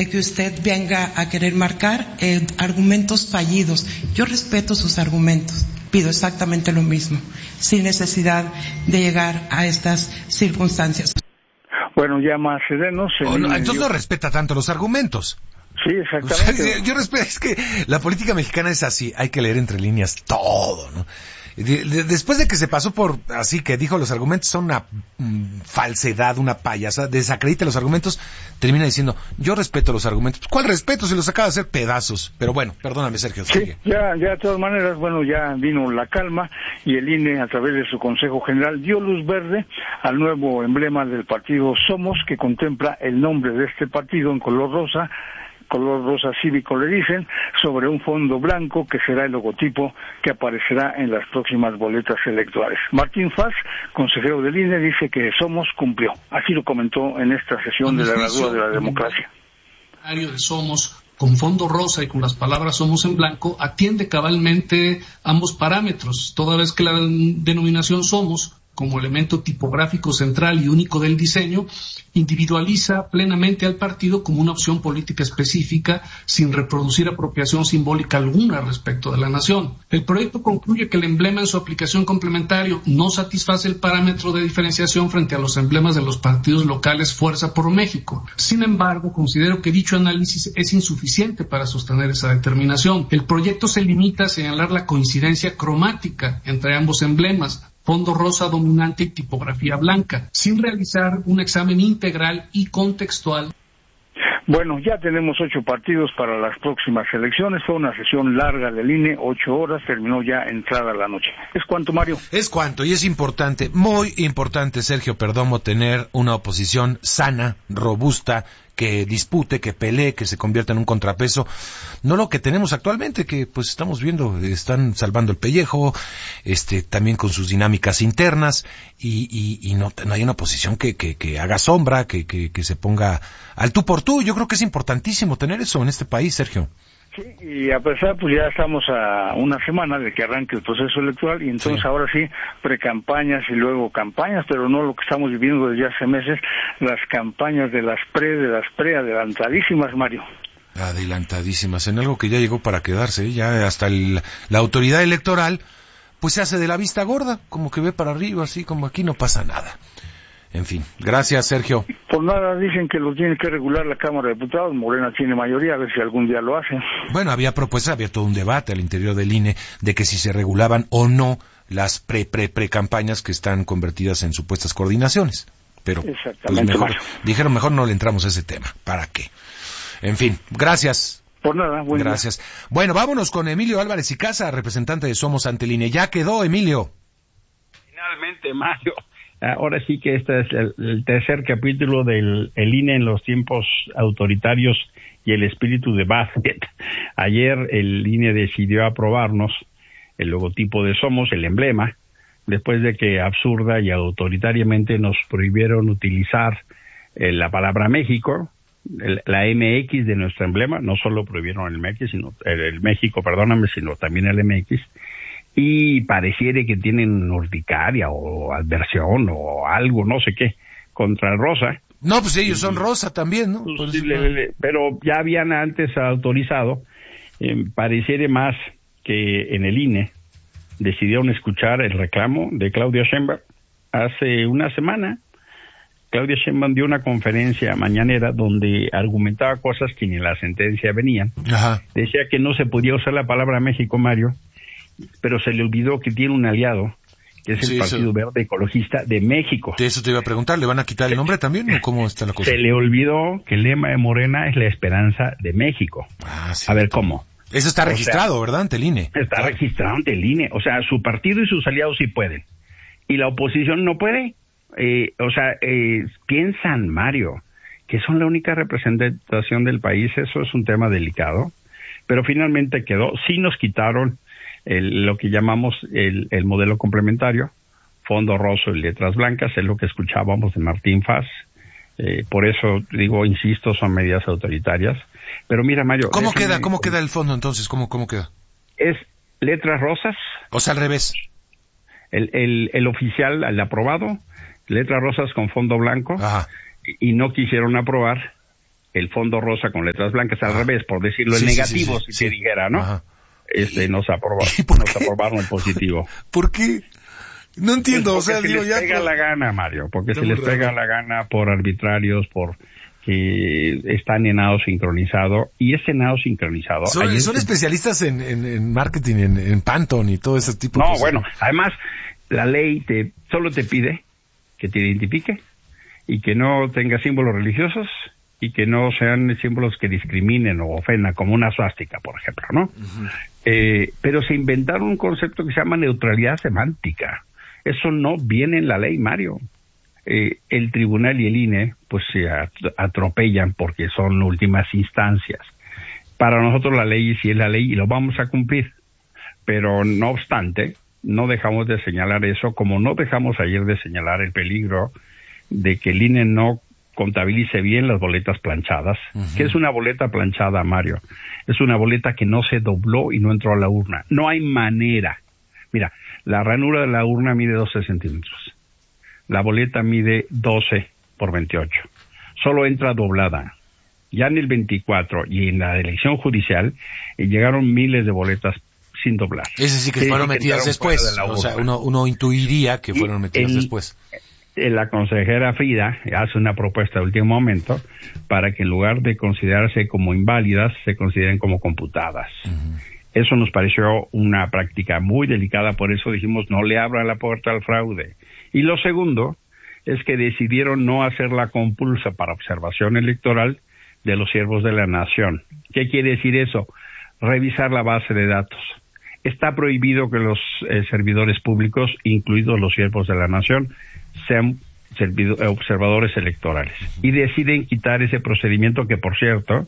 de que usted venga a querer marcar argumentos fallidos. Yo respeto sus argumentos, pido exactamente lo mismo, sin necesidad de llegar a estas circunstancias. Bueno, ya más serenos. Entonces no respeta tanto los argumentos. Sí, exactamente. O sea, yo respeto, es que la política mexicana es así, hay que leer entre líneas todo, ¿no? Después de que se pasó por, así que dijo los argumentos son una falsedad, una payasa, desacredita los argumentos, termina diciendo, yo respeto los argumentos. ¿Cuál respeto? Se los acaba de hacer pedazos. Pero bueno, perdóname, Sergio. Sí, ya de todas maneras, bueno, ya vino la calma y el INE, a través de su Consejo General, dio luz verde al nuevo emblema del partido Somos, que contempla el nombre de este partido en color rosa cívico le dicen, sobre un fondo blanco que será el logotipo que aparecerá en las próximas boletas electorales. Martín Faz, consejero del INE, dice que Somos cumplió. Así lo comentó en esta sesión de la Herradura de la Democracia. El de Somos, con fondo rosa y con las palabras Somos en blanco, atiende cabalmente ambos parámetros, toda vez que la denominación Somos, como elemento tipográfico central y único del diseño, individualiza plenamente al partido como una opción política específica, sin reproducir apropiación simbólica alguna respecto de la nación. El proyecto concluye que el emblema en su aplicación complementario no satisface el parámetro de diferenciación frente a los emblemas de los partidos locales Fuerza por México. Sin embargo, considero que dicho análisis es insuficiente para sostener esa determinación. El proyecto se limita a señalar la coincidencia cromática entre ambos emblemas, fondo rosa dominante y tipografía blanca, sin realizar un examen integral y contextual. Bueno, ya tenemos 8 partidos para las próximas elecciones. Fue una sesión larga del INE, 8 horas, terminó ya entrada la noche. ¿Es cuánto, Mario? Es cuánto, y es importante, muy importante, Sergio Perdomo, tener una oposición sana, robusta, que dispute, que pelee, que se convierta en un contrapeso, no lo que tenemos actualmente, que pues estamos viendo, están salvando el pellejo, también con sus dinámicas internas, y no hay una oposición que haga sombra, que se ponga al tú por tú. Yo creo que es importantísimo tener eso en este país, Sergio. Sí, y a pesar, pues ya estamos a una semana de que arranque el proceso electoral, y entonces sí, ahora sí, precampañas y luego campañas, pero no lo que estamos viviendo desde hace meses, las campañas de las pre adelantadísimas, Mario. Adelantadísimas, en algo que ya llegó para quedarse, ya hasta la autoridad electoral, pues se hace de la vista gorda, como que ve para arriba, así como aquí no pasa nada. En fin, gracias, Sergio. Por nada, dicen que lo tiene que regular la Cámara de Diputados. Morena tiene mayoría, a ver si algún día lo hace. Bueno, había todo un debate al interior del INE de que si se regulaban o no las pre-campañas que están convertidas en supuestas coordinaciones. Pero pues dijeron mejor no le entramos a ese tema. ¿Para qué? En fin, gracias. Por nada, bueno. Gracias. Bueno, vámonos con Emilio Álvarez y Casa, representante de Somos ante el INE. Ya quedó, Emilio. Finalmente, Mario. Ahora sí que este es el tercer capítulo del INE en los tiempos autoritarios y el espíritu de Basket. Ayer el INE decidió aprobarnos el logotipo de Somos, el emblema, después de que absurda y autoritariamente nos prohibieron utilizar la palabra México, la MX de nuestro emblema. No solo prohibieron el MX, sino el México, sino también el MX. Y pareciera que tienen urticaria o adversión o algo, no sé qué, contra el rosa. No, pues ellos son rosa también, ¿no? Pero ya habían antes autorizado, pareciera más que en el INE decidieron escuchar el reclamo de Claudia Sheinbaum. Hace una semana, Claudia Sheinbaum dio una conferencia mañanera donde argumentaba cosas que ni en la sentencia venían. Ajá. Decía que no se podía usar la palabra México, Mario, pero se le olvidó que tiene un aliado, que es el Partido Verde Ecologista de México. De eso te iba a preguntar, ¿le van a quitar el nombre también o cómo está la cosa? Se le olvidó que el lema de Morena es la esperanza de México. Sí. A ver, ¿cómo? Eso está registrado, ¿verdad? Ante el INE. Está registrado ante el INE. O sea, su partido y sus aliados sí pueden. Y la oposición no puede. Piensan, Mario, que son la única representación del país. Eso es un tema delicado. Pero finalmente quedó. Sí nos quitaron lo que llamamos el modelo complementario, fondo roso y letras blancas, es lo que escuchábamos de Martín Faz. Por eso digo, insisto, son medidas autoritarias. Pero mira, Mario, ¿Cómo queda el fondo entonces? ¿Cómo queda? Es letras rosas. O sea, al revés. El oficial, el aprobado, letras rosas con fondo blanco. Ajá. Y no quisieron aprobar el fondo rosa con letras blancas, al revés, por decirlo en negativo, si se dijera, ¿no? Ajá. Nos aprobaron el positivo. ¿Por qué? No entiendo, pues porque se les pega la gana, Mario, porque se les pega la gana por arbitrarios, por que están en nado sincronizado, y ese nado sincronizado... Son especialistas en marketing, en Pantone y todo ese tipo de cosas. No, bueno, además, la ley solo te pide que te identifique y que no tenga símbolos religiosos y que no sean símbolos que discriminen o ofendan, como una suástica, por ejemplo, ¿no? Uh-huh. Pero se inventaron un concepto que se llama neutralidad semántica. Eso no viene en la ley, Mario. El tribunal y el INE pues se atropellan porque son últimas instancias. Para nosotros la ley sí es la ley y lo vamos a cumplir, pero no obstante no dejamos de señalar eso, como no dejamos ayer de señalar el peligro de que el INE no contabilice bien las boletas planchadas. Uh-huh. ¿Qué es una boleta planchada, Mario? Es una boleta que no se dobló y no entró a la urna. No hay manera. Mira, la ranura de la urna mide 12 centímetros. La boleta mide 12 por 28. Solo entra doblada. Ya en el 24 y en la elección judicial llegaron miles de boletas sin doblar. Es decir, que fueron metidas después. O sea, uno intuiría que fueron metidas después. La consejera Frida hace una propuesta de último momento para que en lugar de considerarse como inválidas, se consideren como computadas. Uh-huh. Eso nos pareció una práctica muy delicada, por eso dijimos no le abran la puerta al fraude. Y lo segundo es que decidieron no hacer la compulsa para observación electoral de los siervos de la nación. ¿Qué quiere decir eso? Revisar la base de datos. Está prohibido que los servidores públicos, incluidos los siervos de la nación, sean observadores electorales. Y deciden quitar ese procedimiento que, por cierto,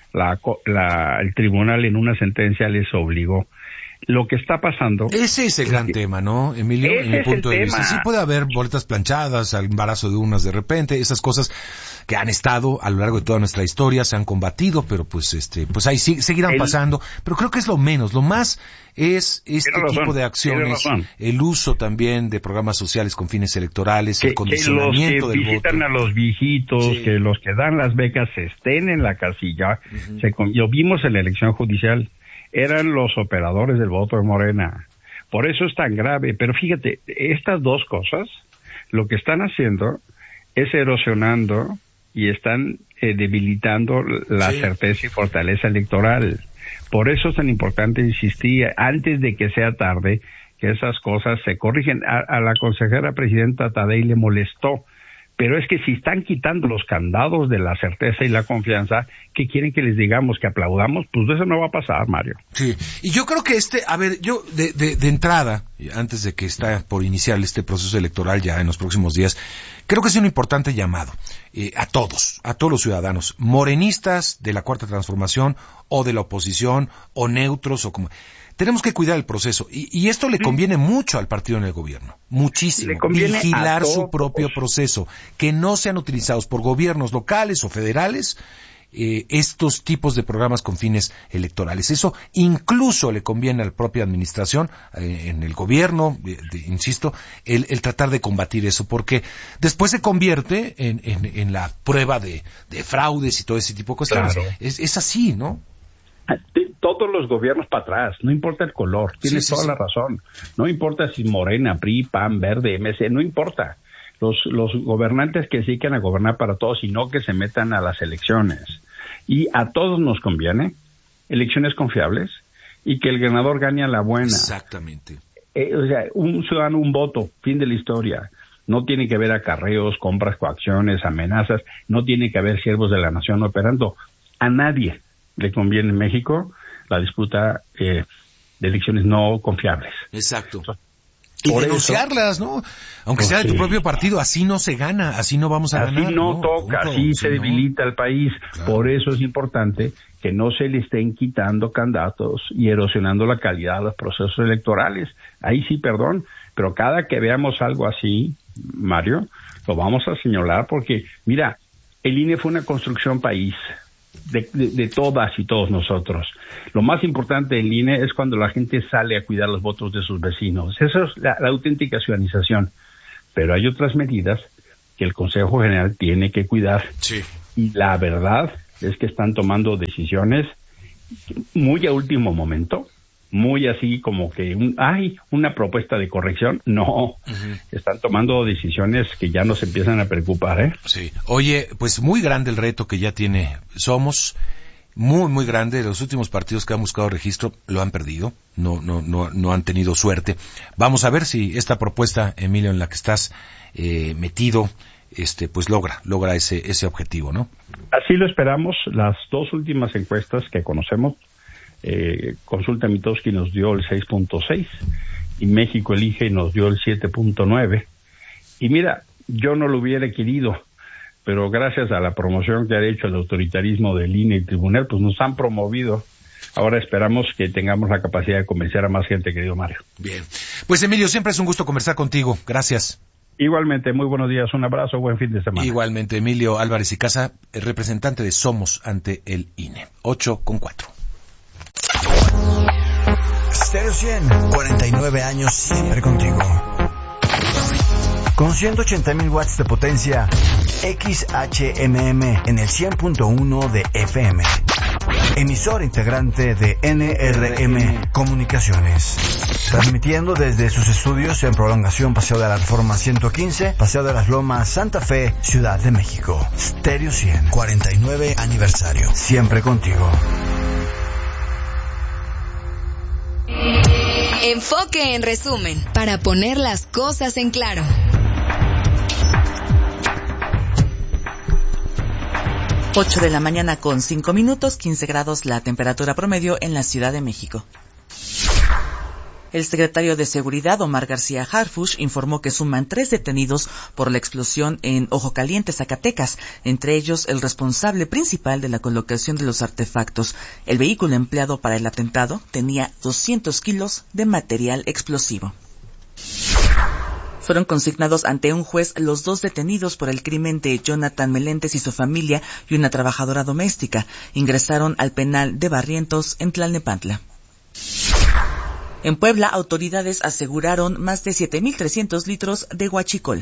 el tribunal en una sentencia les obligó. Lo que está pasando... Ese es el gran tema, ¿no, Emilio? En mi punto de vista. Sí puede haber boletas planchadas, embarazo de urnas de repente, esas cosas que han estado a lo largo de toda nuestra historia, se han combatido, pero pues ahí seguirán pasando. Pero creo que es lo menos. Lo más es este tipo de acciones, el uso también de programas sociales con fines electorales, el condicionamiento del voto. Que visitan a los viejitos, sí, que los que dan las becas estén en la casilla. Uh-huh. Lo vimos en la elección judicial. Eran los operadores del voto de Morena. Por eso es tan grave. Pero fíjate, estas dos cosas, lo que están haciendo es erosionando y están debilitando la certeza y fortaleza electoral. Por eso es tan importante insistir, antes de que sea tarde, que esas cosas se corrigen. A la consejera presidenta Tadei le molestó. Pero es que si están quitando los candados de la certeza y la confianza, ¿qué quieren que les digamos? ¿Que aplaudamos? Pues eso no va a pasar, Mario. Sí, y yo creo que yo de entrada, antes de que está por iniciar este proceso electoral ya en los próximos días, creo que es un importante llamado a todos los ciudadanos, morenistas de la Cuarta Transformación o de la oposición o neutros o como... Tenemos que cuidar el proceso y esto le conviene mucho al partido en el gobierno, muchísimo, vigilar su propio proceso, que no sean utilizados por gobiernos locales o federales estos tipos de programas con fines electorales. Eso incluso le conviene a la propia administración, en el gobierno, insisto, el tratar de combatir eso, porque después se convierte en la prueba de fraudes y todo ese tipo de cosas. Claro. Es así, ¿no? Todos los gobiernos para atrás, no importa el color, tienes toda la razón. No importa si Morena, PRI, PAN, Verde, MC, no importa. Los gobernantes que se dedican a gobernar para todos y no que se metan a las elecciones. Y a todos nos conviene elecciones confiables y que el ganador gane a la buena. Exactamente. O sea, un ciudadano, un voto, fin de la historia. No tiene que haber acarreos, compras, coacciones, amenazas. No tiene que haber siervos de la nación operando. A nadie le conviene en México la disputa de elecciones no confiables. Exacto. Y denunciarlas, ¿no? Aunque sea de tu propio partido, así no se gana, así no vamos a ganar. Así no toca, así se debilita el país. Claro. Por eso es importante que no se le estén quitando candidatos y erosionando la calidad de los procesos electorales. Ahí sí, perdón, pero cada que veamos algo así, Mario, lo vamos a señalar porque, mira, el INE fue una construcción país. De todas y todos nosotros. Lo más importante del INE es cuando la gente sale a cuidar los votos de sus vecinos. Eso es la auténtica ciudadanización. Pero hay otras medidas que el Consejo General tiene que cuidar. Sí. Y la verdad, es que están tomando decisiones muy a último momento, muy así como que hay una propuesta de corrección. No, están tomando decisiones que ya nos empiezan a preocupar, ¿eh? Sí. Oye, pues muy grande el reto que ya tiene Somos, muy, muy grande. Los últimos partidos que han buscado registro lo han perdido, no han tenido suerte. Vamos a ver si esta propuesta, Emilio, en la que estás metido, pues logra ese objetivo, ¿no? Así lo esperamos. Las dos últimas encuestas que conocemos, Consulta Mitofsky nos dio el 6.6 y México Elige nos dio el 7.9. Y mira, yo no lo hubiera querido, pero gracias a la promoción que ha hecho el autoritarismo del INE y el Tribunal, pues nos han promovido. Ahora esperamos que tengamos la capacidad de convencer a más gente, querido Mario. Bien. Pues Emilio, siempre es un gusto conversar contigo. Gracias. Igualmente, muy buenos días, un abrazo, buen fin de semana. Igualmente, Emilio Álvarez y Casa, el representante de Somos ante el INE. 8:04. Stereo 100, 49 años siempre contigo. Con 180,000 watts de potencia, XHMM en el 100.1 de FM. Emisor integrante de NRM Comunicaciones. Transmitiendo desde sus estudios en Prolongación Paseo de la Reforma 115, Paseo de las Lomas, Santa Fe, Ciudad de México. Stereo 100, 49 aniversario. Siempre contigo. Enfoque en resumen, para poner las cosas en claro. 8 de la mañana con 5 minutos, 15 grados la temperatura promedio en la Ciudad de México. El secretario de Seguridad, Omar García Harfuch, informó que suman 3 detenidos por la explosión en Ojo Caliente, Zacatecas, entre ellos el responsable principal de la colocación de los artefactos. El vehículo empleado para el atentado tenía 200 kilos de material explosivo. Fueron consignados ante un juez los 2 detenidos por el crimen de Jonathan Meléndez y su familia y una trabajadora doméstica. Ingresaron al penal de Barrientos en Tlalnepantla. En Puebla, autoridades aseguraron más de 7,300 litros de huachicol.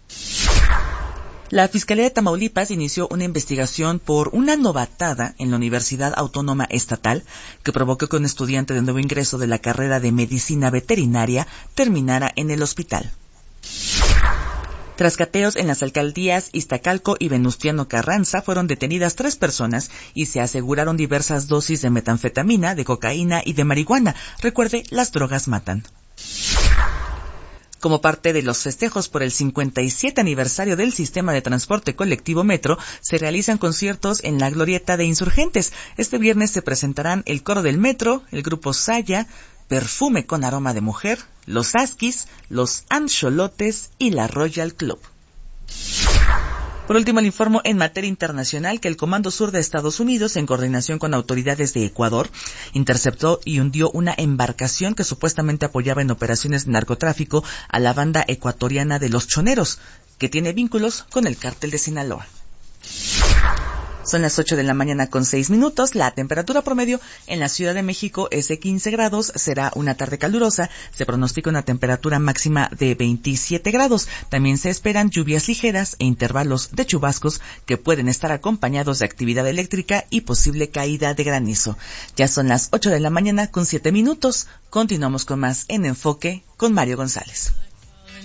La Fiscalía de Tamaulipas inició una investigación por una novatada en la Universidad Autónoma Estatal que provocó que un estudiante de nuevo ingreso de la carrera de Medicina Veterinaria terminara en el hospital. Tras cateos en las alcaldías Iztacalco y Venustiano Carranza, fueron detenidas 3 personas y se aseguraron diversas dosis de metanfetamina, de cocaína y de marihuana. Recuerde, las drogas matan. Como parte de los festejos por el 57 aniversario del sistema de transporte colectivo Metro, se realizan conciertos en la Glorieta de Insurgentes. Este viernes se presentarán el Coro del Metro, el Grupo Saya, Perfume con Aroma de Mujer, los Askis, los Ancholotes y la Royal Club. Por último, le informo en materia internacional que el Comando Sur de Estados Unidos, en coordinación con autoridades de Ecuador, interceptó y hundió una embarcación que supuestamente apoyaba en operaciones de narcotráfico a la banda ecuatoriana de Los Choneros, que tiene vínculos con el cártel de Sinaloa. Son las 8 de la mañana con 6 minutos. La temperatura promedio en la Ciudad de México es de 15 grados. Será una tarde calurosa. Se pronostica una temperatura máxima de 27 grados. También se esperan lluvias ligeras e intervalos de chubascos que pueden estar acompañados de actividad eléctrica y posible caída de granizo. Ya son las 8 de la mañana con 7 minutos. Continuamos con más en Enfoque con Mario González.